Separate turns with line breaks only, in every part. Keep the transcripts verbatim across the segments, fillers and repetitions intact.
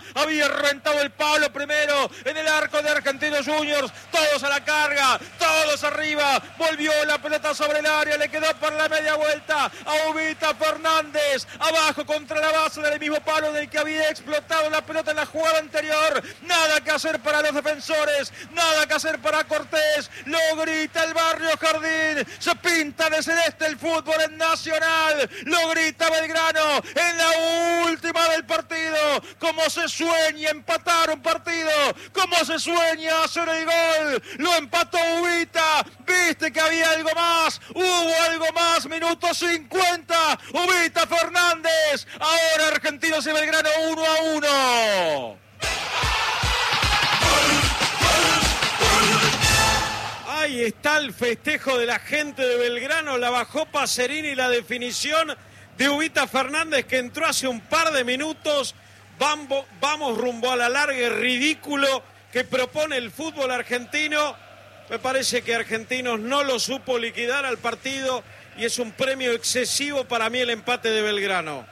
había reventado el palo primero en el arco de Argentinos Juniors, todos a la carga, todos arriba, volvió la pelota sobre el área, le quedó por la media vuelta a Ubita Fernández, abajo contra la base del mismo palo del que había explotado la pelota en la jugada anterior. Nada que hacer para los defensores, nada que hacer para Cortés, lo grita el Barrio Jardín, se pinta de celeste el fútbol en Nacional, lo grita Belgrano en la última del partido, como se sueña empatar un partido, como se sueña hacer el gol, lo empató Ubita, viste que había algo más, hubo algo más, minuto cincuenta, Ubita Fernández, ahora Argentinos y Belgrano uno a uno.
Ahí está el festejo de la gente de Belgrano, la bajó Pacerini, la definición de Ubita Fernández que entró hace un par de minutos. Vamos, vamos rumbo a la larga, ridículo que propone el fútbol argentino. Me parece que Argentinos no lo supo liquidar al partido y es un premio excesivo para mí el empate de Belgrano.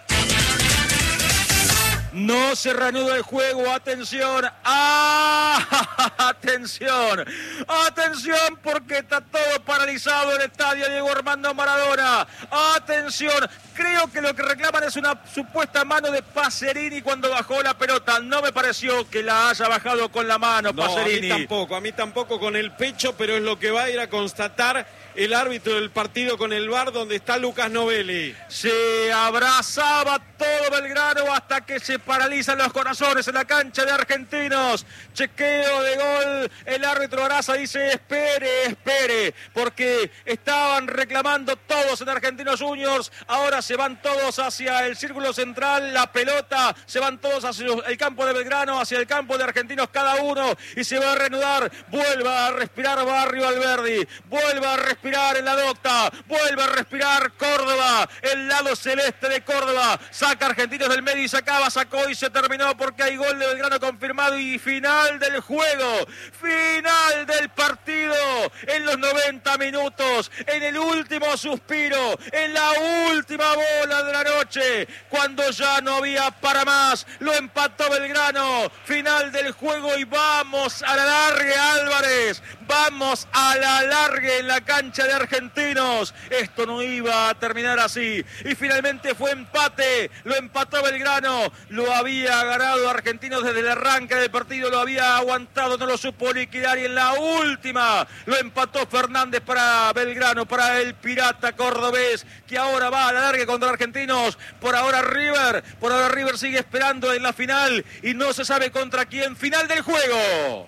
No se reanuda el juego, atención, ¡ah! atención, atención porque está todo paralizado en el estadio Diego Armando Maradona, atención, creo que lo que reclaman es una supuesta mano de Pacerini cuando bajó la pelota, no me pareció que la haya bajado con la mano
no,
Pacerini.
A mí tampoco, a mí tampoco con el pecho, pero es lo que va a ir a constatar el árbitro del partido con el V A R donde está Lucas Novelli.
Se abrazaba todo Belgrano hasta que se paralizan los corazones en la cancha de Argentinos. Chequeo de gol, el árbitro Araza dice espere, espere, porque estaban reclamando todos en Argentinos Juniors, ahora se van todos hacia el círculo central, la pelota, se van todos hacia el campo de Belgrano, hacia el campo de Argentinos cada uno, y se va a reanudar, vuelva a respirar Barrio Alberdi, vuelva a respirar en la Docta, vuelva a respirar Córdoba, el lado celeste de Córdoba, saca Argentinos del medio y sacaba, sacó y se terminó porque hay gol de Belgrano confirmado y final del juego, final del partido, en los noventa minutos, en el último suspiro, en la última bola de la noche, cuando ya no había para más, lo empató Belgrano, final del juego y vamos a la larga Álvarez, vamos a la larga en la cancha de Argentinos, esto no iba a terminar así y finalmente fue empate, lo empató Belgrano, lo había ganado Argentinos desde el arranque del partido, lo había aguantado, no lo supo liquidar y en la última lo empató Fernández para Belgrano, para el Pirata cordobés, que ahora va a la larga contra Argentinos. Por ahora River, por ahora River sigue esperando en la final y no se sabe contra quién. Final del juego.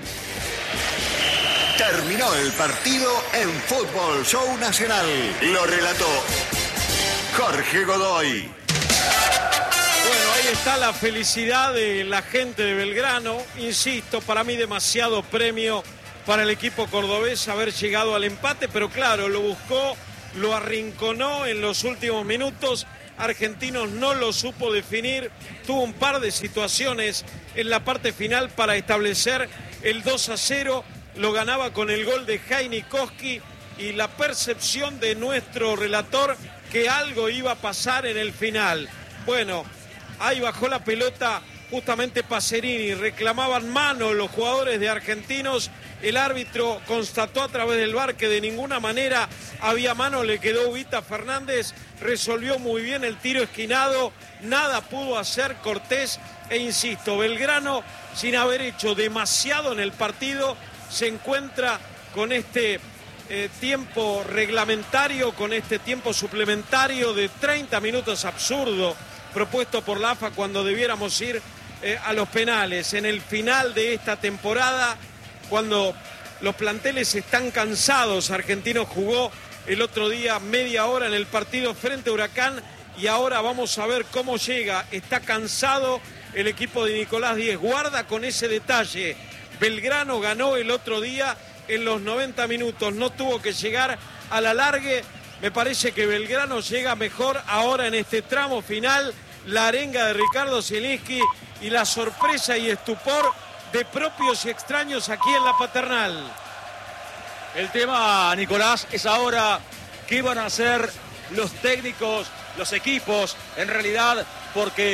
Terminó el partido en Fútbol Show Nacional. Lo relató Jorge Godoy.
Bueno, ahí está la felicidad de la gente de Belgrano. Insisto, para mí demasiado premio para el equipo cordobés haber llegado al empate, pero claro, lo buscó, lo arrinconó en los últimos minutos. Argentinos no lo supo definir, tuvo un par de situaciones en la parte final para establecer el dos a cero, lo ganaba con el gol de Jaime Koski y la percepción de nuestro relator que algo iba a pasar en el final. Bueno, ahí bajó la pelota justamente Pacerini, reclamaban mano los jugadores de Argentinos, el árbitro constató a través del V A R que de ninguna manera había mano, le quedó Ubita Fernández, resolvió muy bien el tiro esquinado, nada pudo hacer Cortés e insisto, Belgrano sin haber hecho demasiado en el partido se encuentra con este eh, tiempo reglamentario, con este tiempo suplementario de treinta minutos absurdo propuesto por la A F A cuando debiéramos ir eh, a los penales. En el final de esta temporada, cuando los planteles están cansados, Argentinos jugó el otro día media hora en el partido frente a Huracán y ahora vamos a ver cómo llega. Está cansado el equipo de Nicolás Díez. Guarda con ese detalle. Belgrano ganó el otro día en los noventa minutos, no tuvo que llegar a la largue. Me parece que Belgrano llega mejor ahora en este tramo final. La arenga de Ricardo Zielinski y la sorpresa y estupor de propios y extraños aquí en la Paternal.
El tema, Nicolás, es ahora qué van a hacer los técnicos, los equipos, en realidad, porque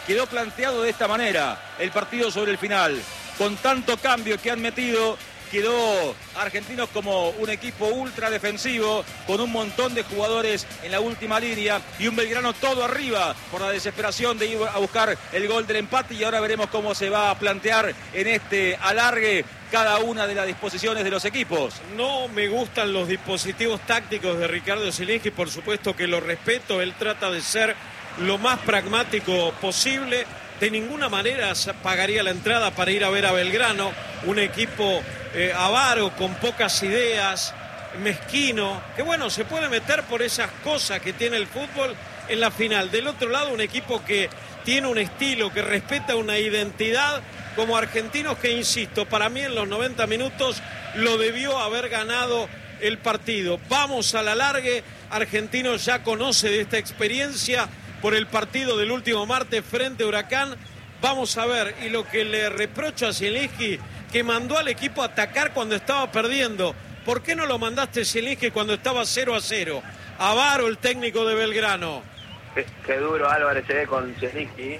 quedó planteado de esta manera el partido sobre el final. Con tanto cambio que han metido, quedó Argentinos como un equipo ultra defensivo, con un montón de jugadores en la última línea y un Belgrano todo arriba por la desesperación de ir a buscar el gol del empate. Y ahora veremos cómo se va a plantear en este alargue cada una de las disposiciones de los equipos.
No me gustan los dispositivos tácticos de Ricardo Zielinski, por supuesto que lo respeto, él trata de ser lo más pragmático posible. De ninguna manera pagaría la entrada para ir a ver a Belgrano, un equipo eh, avaro, con pocas ideas, mezquino, que bueno, se puede meter por esas cosas que tiene el fútbol en la final. Del otro lado, un equipo que tiene un estilo, que respeta una identidad, como Argentinos, que insisto, para mí en los noventa minutos lo debió haber ganado el partido. Vamos a la largue, Argentinos ya conoce de esta experiencia por el partido del último martes frente a Huracán. Vamos a ver, y lo que le reprocho a Zielinski, que mandó al equipo a atacar cuando estaba perdiendo. ¿Por qué no lo mandaste, Zielinski, cuando estaba cero a cero? Avaro, el técnico de Belgrano.
Qué, qué duro Álvarez se ve con Zielinski.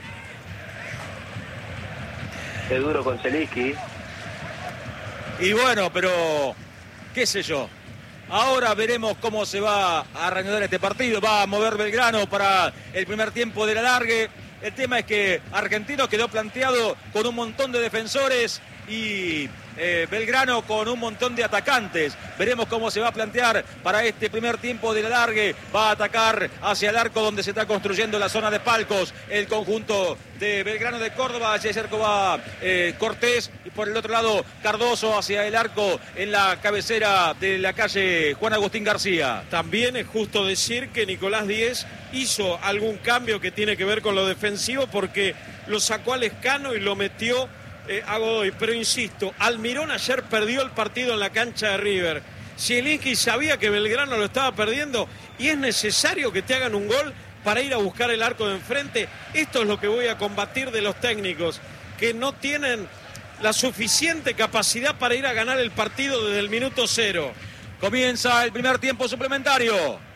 Qué duro con Zielinski.
Y bueno, pero qué sé yo. Ahora veremos cómo se va a reanudar este partido. Va a mover Belgrano para el primer tiempo del alargue. El tema es que Argentino quedó planteado con un montón de defensores y eh, Belgrano con un montón de atacantes. Veremos cómo se va a plantear para este primer tiempo del alargue. Va a atacar hacia el arco donde se está construyendo la zona de palcos el conjunto de Belgrano de Córdoba. Hacia ese arco va eh, Cortés y por el otro lado Cardoso hacia el arco en la cabecera de la calle Juan Agustín García.
También es justo decir que Nicolás Díez hizo algún cambio que tiene que ver con lo defensivo, porque lo sacó a Lescano y lo metió eh, a Godoy. Pero insisto, Almirón ayer perdió el partido en la cancha de River. Zielinski sabía que Belgrano lo estaba perdiendo y es necesario que te hagan un gol para ir a buscar el arco de enfrente. Esto es lo que voy a combatir de los técnicos, que no tienen la suficiente capacidad para ir a ganar el partido desde el minuto cero.
Comienza el primer tiempo suplementario.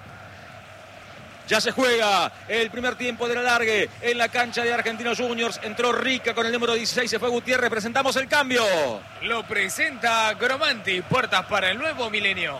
Ya se juega el primer tiempo del alargue en la cancha de Argentinos Juniors. Entró Rica con el número dieciséis, se fue Gutiérrez. Presentamos el cambio.
Lo presenta Gromanti, puertas para el nuevo milenio.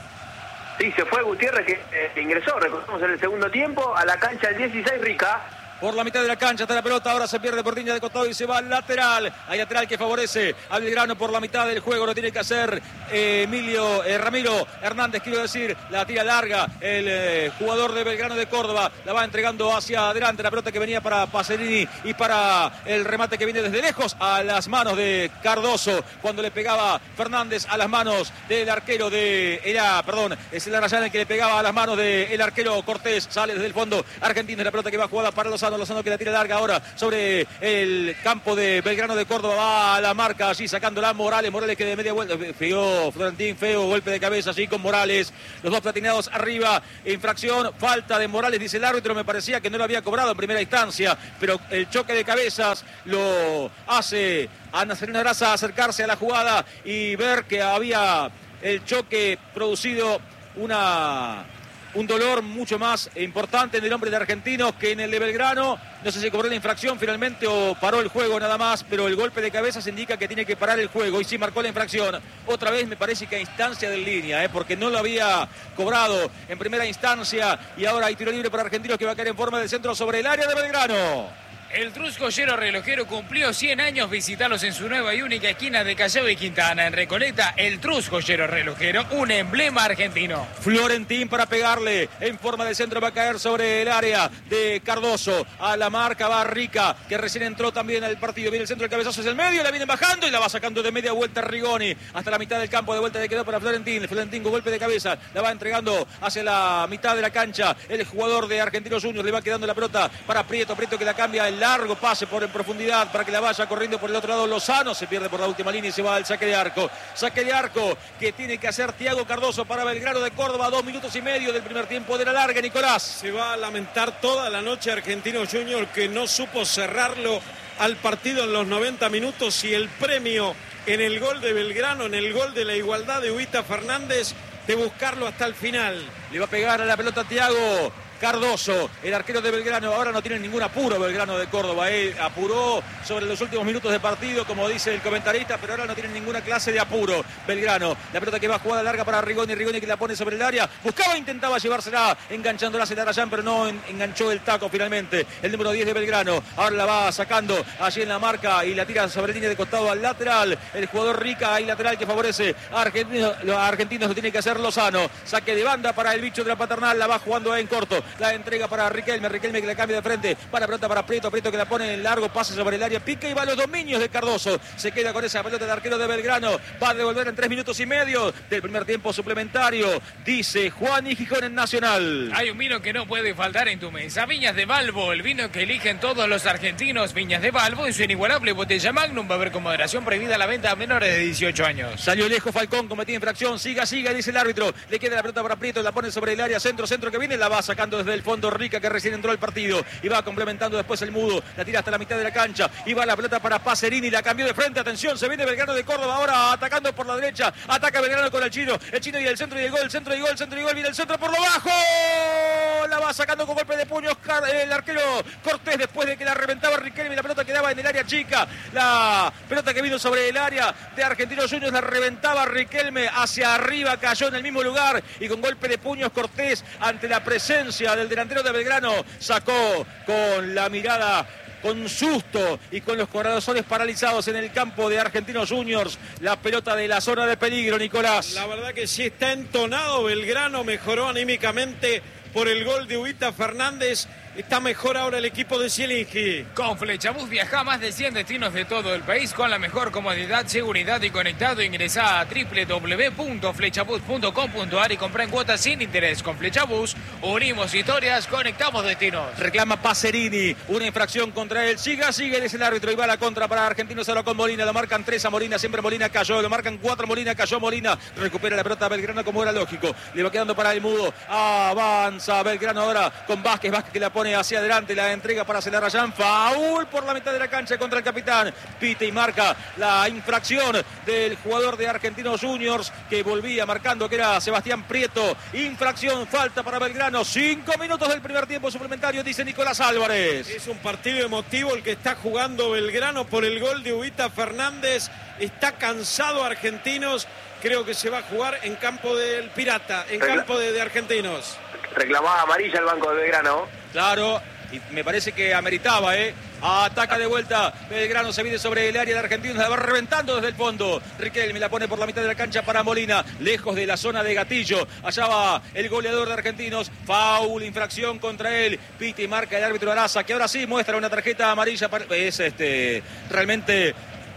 Sí, se fue Gutiérrez, que eh, ingresó, recordemos, en el segundo tiempo a la cancha el dieciséis, Rica.
Por la mitad de la cancha está la pelota, ahora se pierde por línea de costado y se va al lateral. Hay lateral que favorece a Belgrano por la mitad del juego. Lo tiene que hacer eh, Emilio eh, Ramiro Hernández, quiero decir. La tira larga el eh, jugador de Belgrano de Córdoba. La va entregando hacia adelante. La pelota que venía para Pacerini y para el remate que viene desde lejos a las manos de Cardoso. Cuando le pegaba Fernández a las manos del arquero de... Era, perdón, es el Arrayán el que le pegaba a las manos del arquero Cortés. Sale desde el fondo Argentino. La pelota que va jugada para los Lozano, que la tira larga ahora sobre el campo de Belgrano de Córdoba. Va a la marca allí sacándola Morales. Morales que de media vuelta. Feo, Florentín, feo golpe de cabeza allí con Morales. Los dos platinados arriba. Infracción, falta de Morales, dice el árbitro. Me parecía que no lo había cobrado en primera instancia, pero el choque de cabezas lo hace a Nazareno Grasa acercarse a la jugada y ver que había el choque producido una... un dolor mucho más importante en el hombre de Argentinos que en el de Belgrano. No sé si cobró la infracción finalmente o paró el juego nada más, pero el golpe de cabeza se indica que tiene que parar el juego y sí marcó la infracción. Otra vez me parece que a instancia de línea, ¿eh? porque no lo había cobrado en primera instancia y ahora hay tiro libre para Argentinos que va a caer en forma del centro sobre el área de Belgrano.
El Trus Joyero Relojero cumplió cien años. Visitarlos en su nueva y única esquina de Callao y Quintana. En Recoleta, el Trus Joyero Relojero, un emblema argentino.
Florentín para pegarle en forma de centro, va a caer sobre el área de Cardoso. A la marca va Rica, que recién entró también al partido. Viene el centro, el cabezazo es el medio, la viene bajando y la va sacando de media vuelta Rigoni. Hasta la mitad del campo, de vuelta le quedó para Florentín. Florentín con golpe de cabeza, la va entregando hacia la mitad de la cancha. El jugador de Argentinos Juniors le va quedando la pelota para Prieto. Prieto que la cambia el largo pase por en profundidad para que la vaya corriendo por el otro lado Lozano. Se pierde por la última línea y se va al saque de arco. Saque de arco que tiene que hacer Thiago Cardoso para Belgrano de Córdoba. Dos minutos y medio del primer tiempo de la larga, Nicolás.
Se va a lamentar toda la noche Argentinos Juniors, que no supo cerrarlo al partido en los noventa minutos, y el premio en el gol de Belgrano, en el gol de la igualdad de Huita Fernández, de buscarlo hasta el final.
Le va a pegar a la pelota Thiago Cardoso, el arquero de Belgrano. Ahora no tiene ningún apuro Belgrano de Córdoba. Él apuró sobre los últimos minutos de partido, como dice el comentarista, pero ahora no tiene ninguna clase de apuro Belgrano. La pelota que va jugada larga para Rigoni, Rigoni que la pone sobre el área. Buscaba, intentaba llevársela, enganchándola a Celarayán, pero no en, enganchó el taco finalmente. El número diez de Belgrano. Ahora la va sacando allí en la marca y la tira sobre línea de costado al lateral. El jugador Rica, ahí lateral que favorece a Argentinos. Los argentinos lo tiene que hacer Lozano. Saque de banda para el bicho de la Paternal. La va jugando en corto. La entrega para Riquelme. Riquelme que la cambia de frente. Para pelota para Prieto. Prieto que la pone en largo. Pase sobre el área. Pica y va a los dominios de Cardoso. Se queda con esa pelota de arquero de Belgrano. Va a devolver en tres minutos y medio del primer tiempo suplementario. Dice Juan y Gijón en Nacional.
Hay un vino que no puede faltar en tu mesa. Viñas de Balbo. El vino que eligen todos los argentinos. Viñas de Balbo. En su inigualable botella Magnum. Va a haber con moderación prohibida la venta a menores de dieciocho años.
Salió lejos Falcón. Cometía infracción. Siga, siga, dice el árbitro. Le queda la pelota para Prieto. La pone sobre el área. Centro, centro que viene. La va sacando desde el fondo Rica, que recién entró al partido. Y va complementando después el Mudo. La tira hasta la mitad de la cancha. Y va la pelota para Pacerini. La cambió de frente. Atención, se viene Belgrano de Córdoba. Ahora atacando por la derecha. Ataca Belgrano con el chino. El chino y el centro y el gol. Centro y gol. Centro y gol. Viene el centro por lo bajo. La va sacando con golpe de puños el arquero Cortés después de que la reventaba Riquelme. La pelota quedaba en el área chica. La pelota que vino sobre el área de Argentinos Juniors la reventaba Riquelme hacia arriba. Cayó en el mismo lugar. Y con golpe de puños Cortés, ante la presencia del delantero de Belgrano, sacó con la mirada, con susto y con los corazones paralizados en el campo de Argentinos Juniors, la pelota de la zona de peligro, Nicolás.
La verdad que sí está entonado Belgrano, mejoró anímicamente por el gol de Huita Fernández. Está mejor ahora el equipo de Zielinski.
Con Flechabús viaja a más de cien destinos de todo el país con la mejor comodidad, seguridad y conectado. Ingresa a doble u doble u doble u punto flechabús punto com punto a r y compra en cuotas sin interés. Con Flechabús unimos historias, conectamos destinos.
Reclama Pacerini, una infracción contra él. Siga, sigue, es el árbitro y va la contra para Argentinos ahora con Molina. Lo marcan tres a Molina, siempre Molina cayó. Lo marcan cuatro Molina, cayó Molina. Recupera la pelota Belgrano como era lógico. Le va quedando para el Mudo. Avanza Belgrano ahora con Vázquez. Vázquez que la pone hacia adelante, la entrega para Celarayán. Faul por la mitad de la cancha contra el capitán. Pite y marca la infracción del jugador de Argentinos Juniors que volvía marcando, que era Sebastián Prieto. Infracción, falta para Belgrano. Cinco minutos del primer tiempo suplementario, dice Nicolás Álvarez.
Es un partido emotivo el que está jugando Belgrano por el gol de Huita Fernández. Está cansado Argentinos. Creo que se va a jugar en campo del Pirata, en campo de, de Argentinos.
Reclamaba amarilla el banco de Belgrano.
Claro, y me parece que ameritaba, ¿eh? Ataca de vuelta Belgrano, se viene sobre el área de Argentinos, la va reventando desde el fondo. Riquelme la pone por la mitad de la cancha para Molina, lejos de la zona de gatillo. Allá va el goleador de Argentinos. Faul, infracción contra él. Pite y marca el árbitro Araza, que ahora sí muestra una tarjeta amarilla. Para... Es este realmente...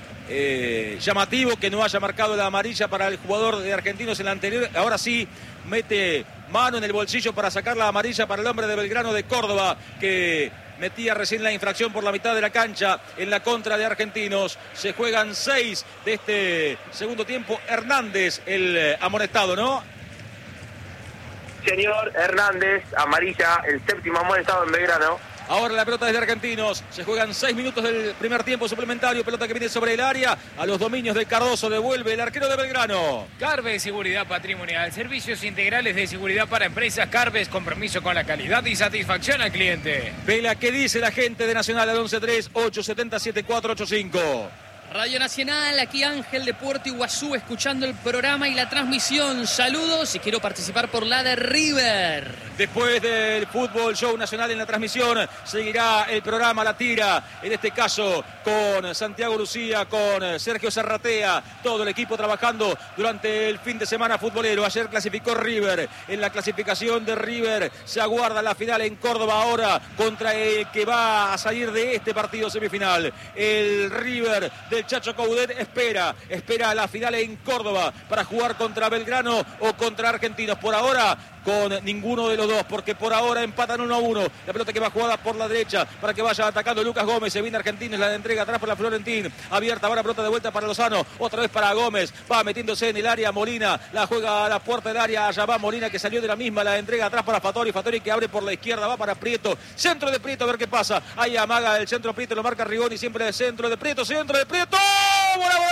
Eh, llamativo que no haya marcado la amarilla para el jugador de Argentinos en la anterior. Ahora sí mete mano en el bolsillo para sacar la amarilla para el hombre de Belgrano de Córdoba, que metía recién la infracción por la mitad de la cancha en la contra de Argentinos. Se juegan seis de este segundo tiempo. Hernández, el amonestado, ¿no?
Señor Hernández, amarilla, el séptimo amonestado en Belgrano.
Ahora la pelota desde Argentinos. Se juegan seis minutos del primer tiempo suplementario. Pelota que viene sobre el área. A los dominios de Cardoso. Devuelve el arquero de Belgrano.
Carves, seguridad patrimonial. Servicios integrales de seguridad para empresas. Carves, compromiso con la calidad y satisfacción al cliente.
Vela, ¿qué dice la gente de Nacional al once tres ocho siete cero siete cuatro ocho cinco?
Radio Nacional, aquí Ángel de Puerto Iguazú escuchando el programa y la transmisión. Saludos y quiero participar por la de River.
Después del Fútbol Show Nacional en la transmisión, seguirá el programa La Tira, en este caso con Santiago Lucía, con Sergio Serratea, todo el equipo trabajando durante el fin de semana futbolero. Ayer clasificó River, en la clasificación de River se aguarda la final en Córdoba ahora contra el que va a salir de este partido semifinal. El River de el Chacho Coudet espera, espera la final en Córdoba para jugar contra Belgrano o contra Argentinos. Por ahora, con ninguno de los dos, porque por ahora empatan uno a uno. La pelota que va jugada por la derecha para que vaya atacando Lucas Gómez. Se viene Argentinos, la entrega atrás por la Florentín. Abierta ahora, pelota de vuelta para Lozano. Otra vez para Gómez. Va metiéndose en el área Molina. La juega a la puerta del área. Allá va Molina, que salió de la misma. La entrega atrás para Fattori. Fattori que abre por la izquierda. Va para Prieto. Centro de Prieto, a ver qué pasa. Ahí amaga el centro Prieto. Lo marca Rigoni. Siempre el centro de Prieto. Centro de Prieto. ¡Bola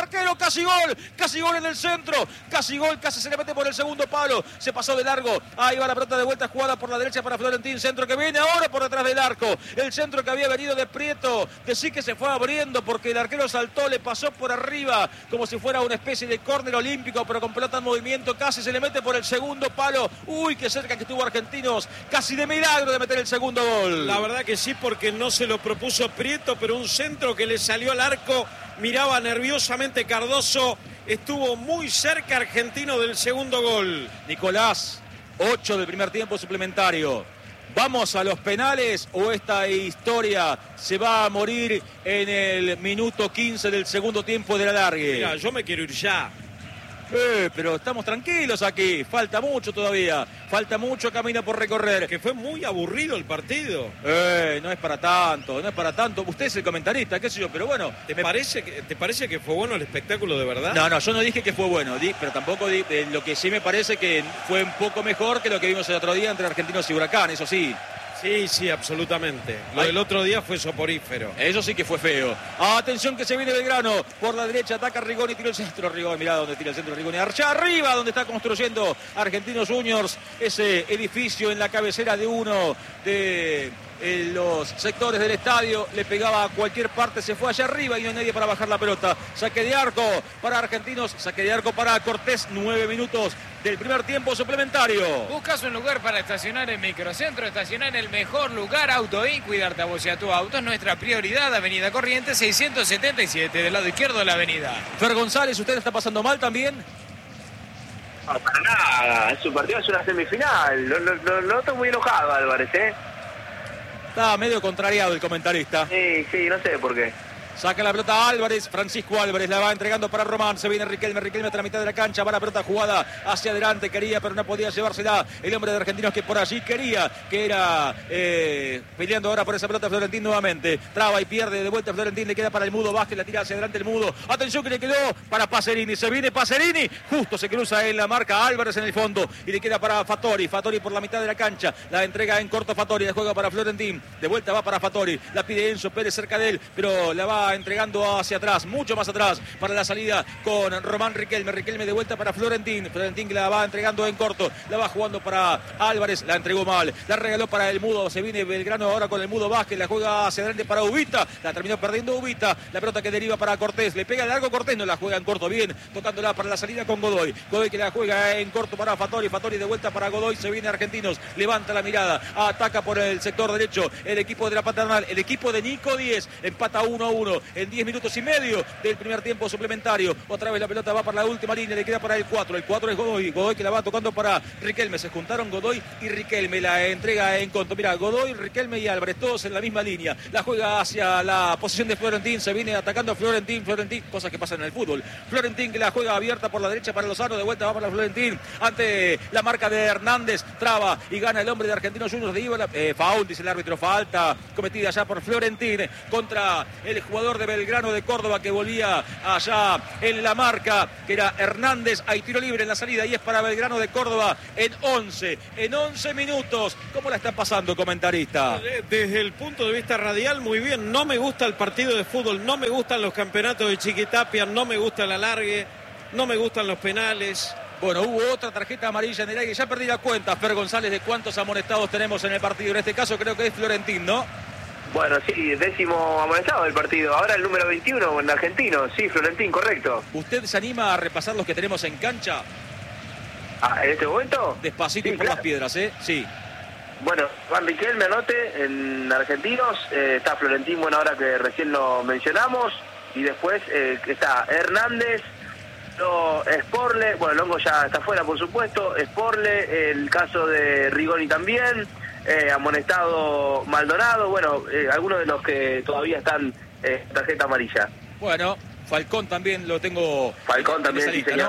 arquero, casi gol, casi gol en el centro, casi gol, casi se le mete por el segundo palo, se pasó de largo, ahí va la pelota de vuelta, jugada por la derecha para Florentín, centro que viene ahora por detrás del arco, el centro que había venido de Prieto, que sí que se fue abriendo porque el arquero saltó, le pasó por arriba, como si fuera una especie de córner olímpico, pero con pelota en movimiento, casi se le mete por el segundo palo, uy, qué cerca que estuvo Argentinos, casi de milagro de meter el segundo gol.
La verdad que sí, porque no se lo propuso Prieto, pero un centro que le salió al arco, miraba nerviosamente Cardoso, estuvo muy cerca Argentino del segundo gol.
Nicolás, ocho del primer tiempo suplementario. ¿Vamos a los penales o esta historia se va a morir en el minuto quince del segundo tiempo de la largue?
Mira, yo me quiero ir ya.
Eh, pero estamos tranquilos aquí, falta mucho todavía, falta mucho camino por recorrer.
Que fue muy aburrido el partido.
Eh, no es para tanto, no es para tanto. Usted es el comentarista, qué sé yo, pero bueno.
¿Te,
me...
parece, que, ¿Te parece que fue bueno el espectáculo de verdad?
No, no, yo no dije que fue bueno, di, pero tampoco di, eh, lo que sí me parece que fue un poco mejor que lo que vimos el otro día entre Argentinos y Huracán, eso sí.
Sí, sí, absolutamente. Lo
Ay.
del otro día fue soporífero.
Eso sí que fue feo. Atención que se viene Belgrano. Por la derecha ataca Rigoni, tira el centro. Rigoni, mirá dónde tira el centro Rigoni. Allá arriba donde está construyendo Argentinos Juniors. Ese edificio en la cabecera de uno de eh, los sectores del estadio. Le pegaba a cualquier parte. Se fue allá arriba y no hay nadie para bajar la pelota. Saque de arco para Argentinos. Saque de arco para Cortés. Nueve minutos del primer tiempo suplementario.
Buscas un lugar para estacionar en Microcentro, estacionar en el mejor lugar, AutoIn, cuidarte a vos y a tu auto es nuestra prioridad. Avenida Corrientes seiscientos setenta y siete, del lado izquierdo de la avenida.
Fer González, ¿usted está pasando mal también?
No, para nada, su partido es una semifinal. Lo, lo, lo, lo noto muy enojado, Álvarez, ¿eh?
Está medio contrariado el comentarista.
Sí, sí, no sé por qué.
Saca la pelota Álvarez, Francisco Álvarez la va entregando para Román, se viene Riquelme, Riquelme hasta la mitad de la cancha, va la pelota jugada hacia adelante, quería pero no podía llevársela el hombre de Argentinos que por allí quería, que era eh, peleando ahora por esa pelota Florentín nuevamente, traba y pierde de vuelta Florentín, le queda para el Mudo, Vázquez la tira hacia adelante el Mudo, atención que le quedó para Pacerini, se viene Pacerini, justo se cruza en la marca Álvarez en el fondo y le queda para Fattori, Fattori por la mitad de la cancha, la entrega en corto Fattori, la juega para Florentín, de vuelta va para Fattori, la pide Enzo Pérez cerca de él, pero la va entregando hacia atrás, mucho más atrás para la salida con Román Riquelme, Riquelme de vuelta para Florentín, Florentín que la va entregando en corto, la va jugando para Álvarez, la entregó mal, la regaló para el Mudo, se viene Belgrano ahora con el Mudo Vázquez, la juega hacia adelante para Ubita, la terminó perdiendo Ubita, la pelota que deriva para Cortés, le pega largo Cortés, no la juega en corto, bien, tocándola para la salida con Godoy, Godoy que la juega en corto para Fattori, Fattori de vuelta para Godoy, se viene Argentinos, levanta la mirada, ataca por el sector derecho, el equipo de la Paternal, el equipo de Nico Díez, empata uno a uno en diez minutos y medio del primer tiempo suplementario. Otra vez la pelota va para la última línea, le queda para el cuatro. El cuatro es Godoy. Godoy que la va tocando para Riquelme. Se juntaron Godoy y Riquelme. La entrega en conto. Mira, Godoy, Riquelme y Álvarez, todos en la misma línea. La juega hacia la posición de Florentín. Se viene atacando a Florentín. Florentín, cosas que pasan en el fútbol. Florentín que la juega abierta por la derecha para Lozano. De vuelta va para Florentín. Ante la marca de Hernández. Traba y gana el hombre de Argentinos Juniors de Ibarra. Eh, foul, dice el árbitro. Falta cometida ya por Florentín contra el jugador de Belgrano de Córdoba que volvía allá en la marca, que era Hernández. Hay tiro libre en la salida y es para Belgrano de Córdoba en once, en once minutos. ¿Cómo la está pasando, comentarista?
Desde el punto de vista radial, muy bien. No me gusta el partido de fútbol, no me gustan los campeonatos de Chiquitapia, no me gusta el alargue, no me gustan los penales.
Bueno, hubo otra tarjeta amarilla en el aire. Ya perdí la cuenta, Fer González, de cuántos amonestados tenemos en el partido. En este caso creo que es Florentín, ¿no?
Bueno, sí, décimo amonestado del partido. Ahora el número veintiuno en argentino. Sí, Florentín, correcto.
¿Usted se anima a repasar los que tenemos en cancha?
Ah, ¿en este momento?
Despacito
Sí,
y por
claro.
las piedras, ¿eh? Sí.
Bueno, Juan Riquelme, anote, en argentinos. Eh, está Florentín, bueno, ahora que recién lo mencionamos. Y después eh, está Hernández, no, Sporle. Bueno, Longo ya está fuera, por supuesto. Sporle, el caso de Rigoni también. Eh, amonestado Maldonado, bueno, eh, algunos de los que todavía están eh, tarjeta amarilla.
Bueno, Falcón también lo tengo.
Falcón
en
también,
esa
sí,
lista,
señor.
¿no?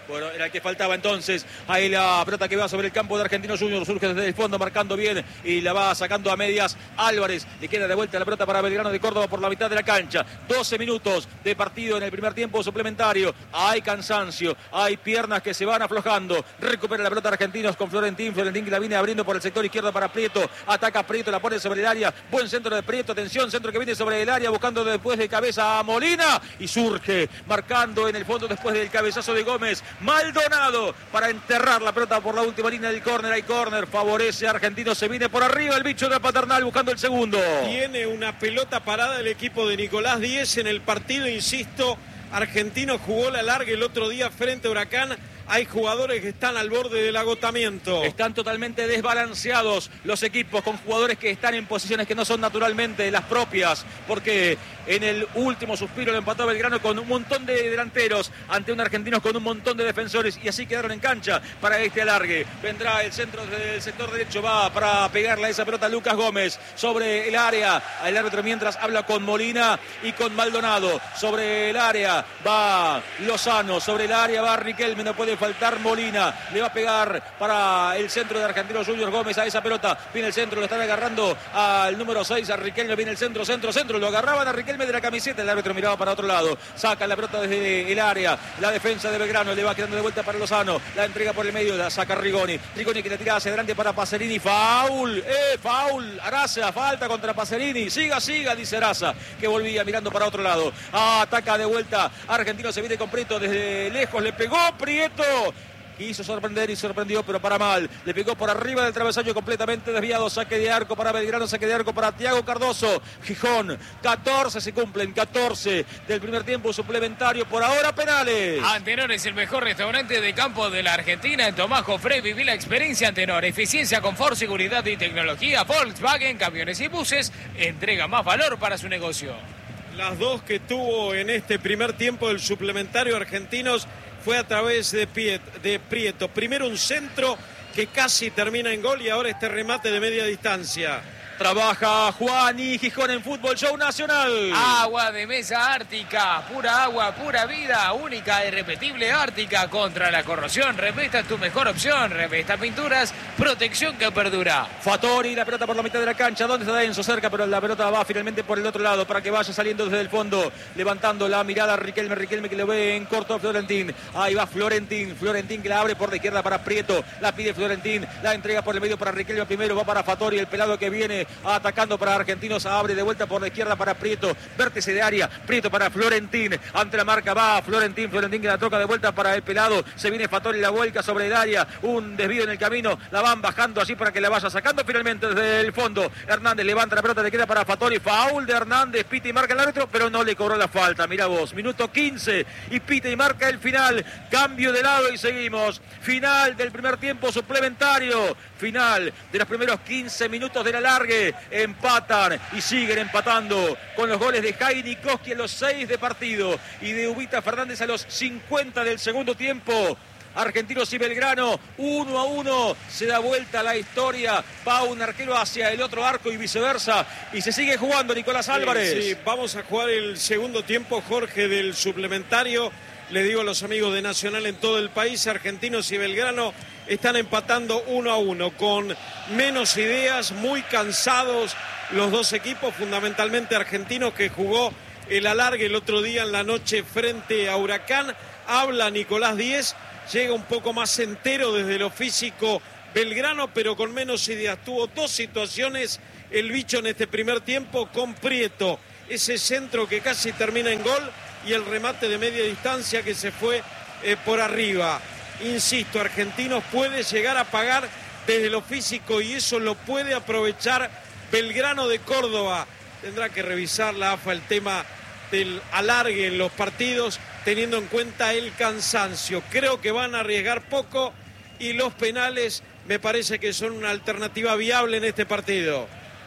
Bueno, era el que faltaba entonces. Ahí la pelota que va sobre el campo de Argentinos Juniors. Surge desde el fondo, marcando bien y la va sacando a medias Álvarez. Le queda de vuelta la pelota para Belgrano de Córdoba por la mitad de la cancha. doce minutos de partido en el primer tiempo suplementario. Hay cansancio, hay piernas que se van aflojando. Recupera la pelota Argentinos con Florentín. Florentín que la viene abriendo por el sector izquierdo para Prieto. Ataca Prieto, la pone sobre el área. Buen centro de Prieto. Atención, centro que viene sobre el área, buscando después de cabeza a Molina. Y surge, marcando en el fondo después del cabezazo de Gómez. Maldonado para enterrar la pelota por la última línea del córner. Hay córner, favorece a Argentinos, se viene por arriba el bicho de Paternal buscando el segundo.
Tiene una pelota parada el equipo de Nicolás Díez en el partido, insisto. Argentinos jugó la larga el otro día frente a Huracán. Hay jugadores que están al borde del agotamiento.
Están totalmente desbalanceados los equipos, con jugadores que están en posiciones que no son naturalmente las propias, porque en el último suspiro lo empató Belgrano con un montón de delanteros ante un Argentinos con un montón de defensores, y así quedaron en cancha para este alargue. Vendrá el centro del sector derecho, va para pegarle a esa pelota Lucas Gómez sobre el área. El árbitro mientras habla con Molina y con Maldonado. Sobre el área va Lozano, sobre el área va Riquelme, no puede faltar Molina, le va a pegar para el centro de Argentinos Juniors Gómez a esa pelota, viene el centro, lo están agarrando al número seis, a Riquelme, viene el centro, centro, centro, lo agarraban a Riquelme de la camiseta, el árbitro miraba para otro lado, saca la pelota desde el área, la defensa de Belgrano, le va quedando de vuelta para Lozano, la entrega por el medio, la saca Rigoni, Rigoni que le tira hacia adelante para Pacerini, faul, eh, faul, Araza, falta contra Pacerini, siga, siga, dice Araza, que volvía mirando para otro lado, ah, ataca de vuelta, Argentino se viene con Prieto desde lejos, le pegó Prieto, quiso sorprender y sorprendió, pero para mal. Le pegó por arriba del travesaño completamente desviado. Saque de arco para Belgrano, saque de arco para Thiago Cardoso. Gijón, catorce se cumplen, catorce del primer tiempo suplementario. Por ahora penales.
Antenor es el mejor restaurante de campo de la Argentina. En Tomás Jofré viví la experiencia Antenor. Eficiencia, confort, seguridad y tecnología. Volkswagen, camiones y buses. Entrega más valor para su negocio.
Las dos que tuvo en este primer tiempo del suplementario Argentinos fue a través de, Piet, de Prieto. Primero un centro que casi termina en gol y ahora este remate de media distancia.
Trabaja Juan y Gijón en Fútbol Show Nacional.
Agua de mesa Ártica, pura agua, pura vida, única e irrepetible Ártica contra la corrosión. Revesta tu mejor opción, Revesta Pinturas, protección que perdura.
Fattori, la pelota por la mitad de la cancha, ¿dónde está Enzo? Cerca, pero la pelota va finalmente por el otro lado para que vaya saliendo desde el fondo, levantando la mirada Riquelme, Riquelme que le ve en corto a Florentín. Ahí va Florentín, Florentín que la abre por la izquierda para Prieto, la pide Florentín, la entrega por el medio para Riquelme primero, va para Fattori, el pelado que viene atacando para Argentinos, abre de vuelta por la izquierda para Prieto, vértice de área, Prieto para Florentín, ante la marca va Florentín, Florentín que la toca de vuelta para el pelado, se viene Fattori, la vuelca sobre el área, un desvío en el camino, la van bajando así para que la vaya sacando finalmente desde el fondo. Hernández levanta la pelota, le queda para Fattori, faul de Hernández, pita y marca el árbitro, pero no le cobró la falta. Mira vos, minuto quince y pita y marca el final, cambio de lado y seguimos. Final del primer tiempo suplementario, final de los primeros quince minutos del alargue. Empatan y siguen empatando con los goles de Jaime Koski en los seis de partido y de Ubita Fernández a los cincuenta del segundo tiempo. Argentinos y Belgrano, uno a uno, se da vuelta la historia, va un arquero hacia el otro arco y viceversa, y se sigue jugando Nicolás Álvarez.
Sí, sí, vamos a jugar el segundo tiempo, Jorge, del suplementario. Le digo a los amigos de Nacional en todo el país, Argentinos y Belgrano están empatando uno a uno, con menos ideas, muy cansados los dos equipos, fundamentalmente Argentinos, que jugó el alargue el otro día en la noche frente a Huracán. Habla Nicolás Díez, llega un poco más entero desde lo físico Belgrano, pero con menos ideas. Tuvo dos situaciones el bicho en este primer tiempo con Prieto, ese centro que casi termina en gol y el remate de media distancia que se fue eh, por arriba. Insisto, Argentinos puede llegar a pagar desde lo físico y eso lo puede aprovechar Belgrano de Córdoba. Tendrá que revisar la A F A el tema del alargue en los partidos, teniendo en cuenta el cansancio. Creo que van a arriesgar poco y los penales me parece que son una alternativa viable en este partido.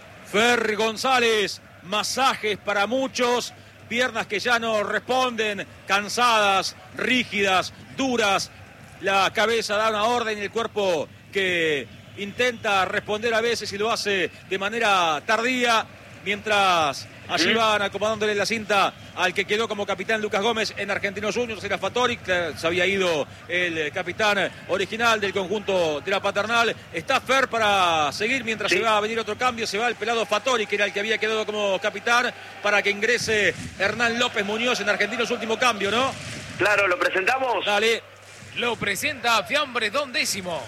Ferri González, masajes para muchos, piernas que ya no responden, cansadas, rígidas, duras. La cabeza da una orden y el cuerpo que intenta responder a veces y lo hace de manera tardía, mientras Allí van acomodándole la cinta al que quedó como capitán Lucas Gómez en Argentinos Juniors, era Fattori, se había ido el capitán original del conjunto de la Paternal. Está Fer para seguir mientras sí. se va a venir otro cambio, se va el pelado Fattori, que era el que había quedado como capitán, para que ingrese Hernán López Muñoz en Argentinos, último cambio, ¿no?
Claro, ¿lo presentamos?
Dale.
Lo presenta Fiambres Don Décimo.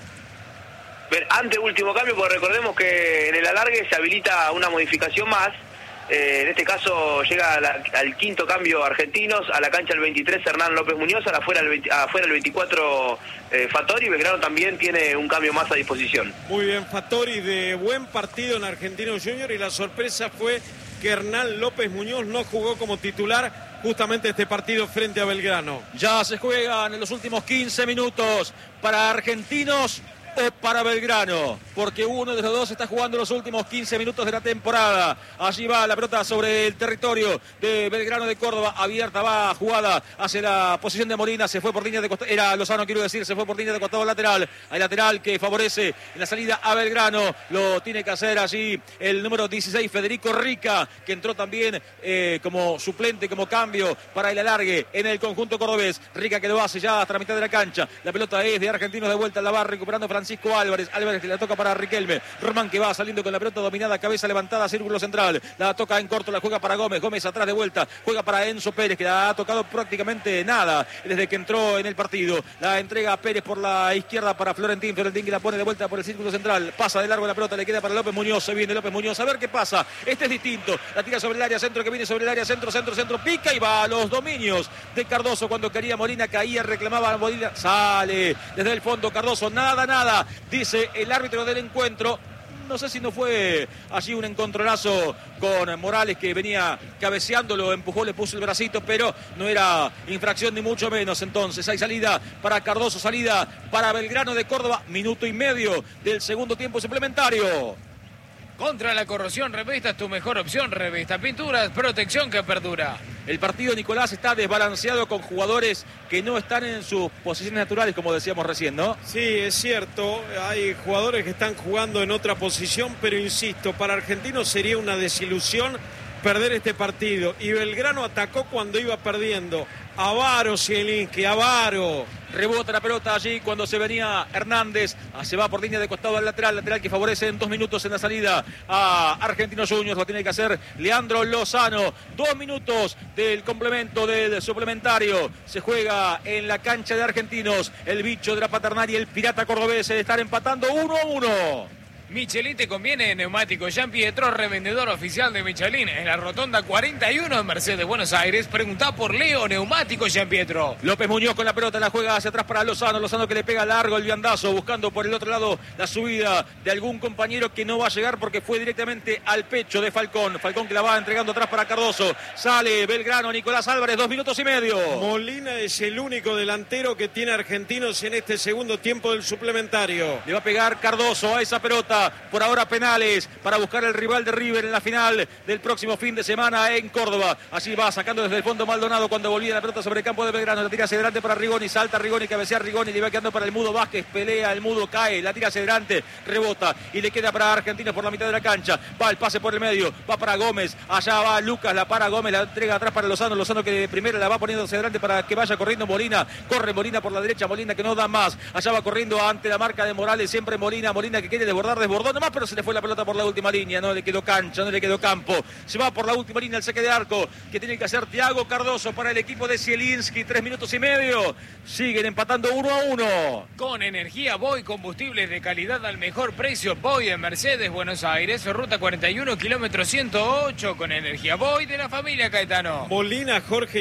Ante último cambio, porque recordemos que en el alargue se habilita una modificación más. Eh, en este caso llega la, al quinto cambio Argentinos, a la cancha el veintitrés Hernán López Muñoz, afuera el, veinte, afuera el veinticuatro eh, Fattori. Belgrano también tiene un cambio más a disposición.
Muy bien, Fattori, de buen partido en Argentinos Juniors, y la sorpresa fue que Hernán López Muñoz no jugó como titular justamente este partido frente a Belgrano.
Ya se juegan en los últimos quince minutos para Argentinos o para Belgrano, porque uno de los dos está jugando los últimos quince minutos de la temporada. Allí va la pelota sobre el territorio de Belgrano de Córdoba, abierta, va jugada hacia la posición de Molina, se fue por línea de costado, era Lozano quiero decir, se fue por línea de costado lateral, hay lateral que favorece en la salida a Belgrano, lo tiene que hacer allí el número dieciséis Federico Rica, que entró también eh, como suplente, como cambio para el alargue en el conjunto cordobés. Rica que lo hace ya hasta la mitad de la cancha, la pelota es de Argentinos, de vuelta, la va recuperando Francisco Álvarez, Álvarez que la toca para Riquelme, Román que va saliendo con la pelota dominada, cabeza levantada, círculo central, la toca en corto, la juega para Gómez, Gómez atrás de vuelta, juega para Enzo Pérez, que la ha tocado prácticamente nada desde que entró en el partido, la entrega a Pérez por la izquierda para Florentín, Florentín que la pone de vuelta por el círculo central, pasa de largo la pelota, le queda para López Muñoz, se viene López Muñoz, a ver qué pasa, este es distinto, la tira sobre el área centro, que viene sobre el área centro, centro, centro, pica y va a los dominios de Cardoso, cuando quería Molina, caía, reclamaba Molina, sale desde el fondo Cardoso, nada, nada, dice el árbitro del encuentro. No sé si no fue allí un encontronazo con Morales, que venía cabeceando, lo empujó, le puso el bracito, pero no era infracción ni mucho menos. Entonces hay salida para Cardoso, salida para Belgrano de Córdoba, minuto y medio del segundo tiempo suplementario.
Contra la corrosión, Revesta es tu mejor opción. Revesta Pinturas, protección que perdura.
El partido, Nicolás, está desbalanceado con jugadores que no están en sus posiciones naturales, como decíamos recién, ¿no?
Sí, es cierto. Hay jugadores que están jugando en otra posición, pero insisto, para Argentinos sería una desilusión perder este partido. Y Belgrano atacó cuando iba perdiendo. Avaro, Zielinski, Avaro.
Rebota la pelota allí cuando se venía Hernández. Se va por línea de costado al lateral. Lateral que favorece en dos minutos en la salida a Argentinos Juniors. Lo tiene que hacer Leandro Lozano. Dos minutos del complemento del suplementario. Se juega en la cancha de Argentinos. El bicho de la Paternal y el pirata cordobés se están empatando uno a uno.
Michelin te conviene, neumático Jean Pietro, revendedor oficial de Michelin en la rotonda cuarenta y uno en Mercedes, Buenos Aires. Preguntá por Leo, neumático Jean Pietro.
López Muñoz con la pelota, la juega hacia atrás para Lozano. Lozano que le pega largo el viandazo, buscando por el otro lado la subida de algún compañero que no va a llegar porque fue directamente al pecho de Falcón. Falcón que la va entregando atrás para Cardoso. Sale Belgrano, Nicolás Álvarez, dos minutos y medio.
Molina es el único delantero que tiene Argentinos en este segundo tiempo del suplementario.
Le va a pegar Cardoso a esa pelota. Por ahora penales para buscar el rival de River en la final del próximo fin de semana en Córdoba. Así va sacando desde el fondo Maldonado cuando volvía la pelota sobre el campo de Belgrano. La tira hacia adelante para Rigoni, salta Rigoni, cabecea Rigoni, le va quedando para el Mudo Vázquez, pelea el Mudo, cae, la tira hacia adelante, rebota y le queda para Argentinos por la mitad de la cancha. Va el pase por el medio, va para Gómez, allá va Lucas, la para Gómez, la entrega atrás para Lozano. Lozano que de primera la va poniendo hacia adelante para que vaya corriendo Molina. Corre Molina por la derecha, Molina que no da más. Allá va corriendo ante la marca de Morales, siempre Molina, Molina que quiere desbordar, desbordó nomás, pero se le fue la pelota por la última línea, no le quedó cancha, no le quedó campo. Se va por la última línea el saque de arco que tiene que hacer Thiago Cardoso para el equipo de Zielinski. Tres minutos y medio. Siguen empatando uno a uno.
Con energía Boy, combustibles de calidad al mejor precio. Boy en Mercedes, Buenos Aires, ruta cuarenta y uno, kilómetro ciento ocho. Con energía Boy de la familia Caetano.
Molina, Jorge.